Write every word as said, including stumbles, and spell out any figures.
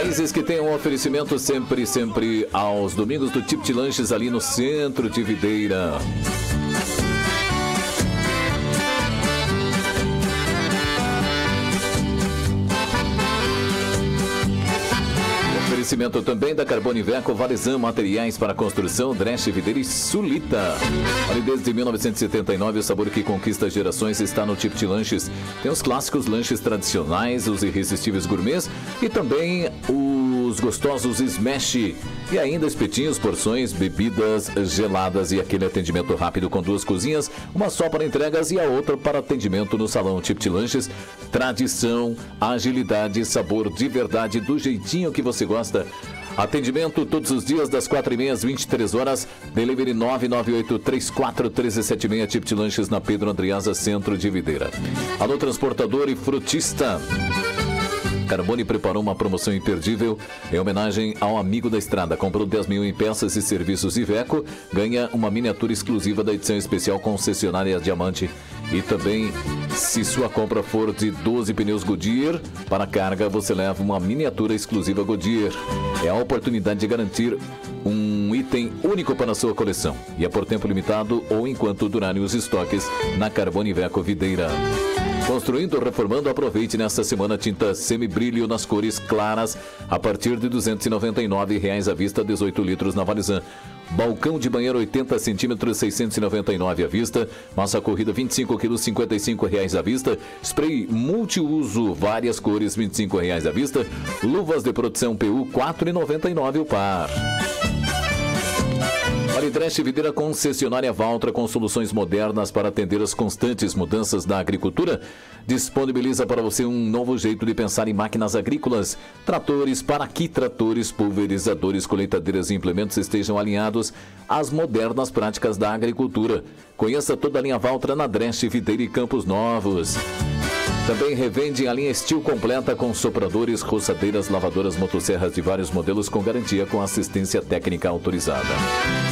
Raízes que tem um oferecimento sempre, sempre aos domingos do Tipt Lanches ali no centro de Videira. Oferecimento também da Carboniveco, Valizam, materiais para construção, Dresch, Videira e Sulita. Olha, desde mil novecentos e setenta e nove, o sabor que conquista gerações está no Tipt Lanches. Tem os clássicos lanches tradicionais, os irresistíveis gourmets e também os gostosos smash. E ainda espetinhos, porções, bebidas geladas e aquele atendimento rápido com duas cozinhas, uma só para entregas e a outra para atendimento no salão. Tipt Lanches, tradição, agilidade, sabor de verdade, do jeitinho que você gosta. Atendimento todos os dias das quatro e meia às vinte e três horas. Delivery nove nove oito três quatro um três sete seis. Tipt Lanches na Pedro Andreasa, centro de Videira. Alô, transportador e frutista. Carbone preparou uma promoção imperdível em homenagem ao amigo da estrada. Comprou dez mil em peças e serviços Iveco, ganha uma miniatura exclusiva da edição especial concessionária Diamante. E também, se sua compra for de doze pneus Goodyear, para carga você leva uma miniatura exclusiva Goodyear. É a oportunidade de garantir um item único para a sua coleção. E é por tempo limitado ou enquanto durarem os estoques na Carbone Iveco Videira. Construindo ou reformando, aproveite nesta semana tinta semibrilho nas cores claras a partir de duzentos e noventa e nove reais à vista, dezoito litros na Valizam. Balcão de banheiro oitenta centímetros, seiscentos e noventa e nove à vista. Massa corrida vinte e cinco quilos, cinquenta e cinco reais à vista. Spray multiuso, várias cores, vinte e cinco reais à vista. Luvas de produção P U, quatro e noventa e nove o par. Dresch, Videira, concessionária Valtra, com soluções modernas para atender as constantes mudanças da agricultura, disponibiliza para você um novo jeito de pensar em máquinas agrícolas. Tratores, para que tratores, pulverizadores, colheitadeiras e implementos estejam alinhados às modernas práticas da agricultura. Conheça toda a linha Valtra na Dresch, Videira e Campos Novos. Também revende a linha Steel completa com sopradores, roçadeiras, lavadoras, motosserras de vários modelos com garantia com assistência técnica autorizada.